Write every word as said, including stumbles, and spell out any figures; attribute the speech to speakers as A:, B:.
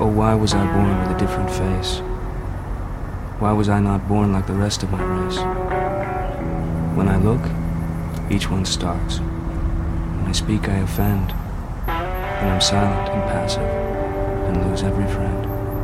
A: Oh, why was I born with a different face? Why was I not born like the rest of my race? When I look, each one starts. When I speak, I offend. When I'm silent and passive, and lose every friend.